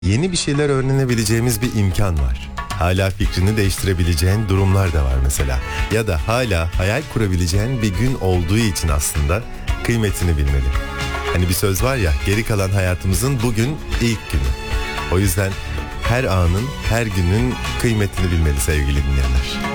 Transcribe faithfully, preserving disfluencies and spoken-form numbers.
Yeni bir şeyler öğrenebileceğimiz bir imkan var. Hala fikrini değiştirebileceğin durumlar da var mesela. Ya da hala hayal kurabileceğin bir gün olduğu için aslında kıymetini bilmeli. Hani bir söz var ya, geri kalan hayatımızın bugün ilk günü. O yüzden her anın, her günün kıymetini bilmeli sevgili dinleyenler.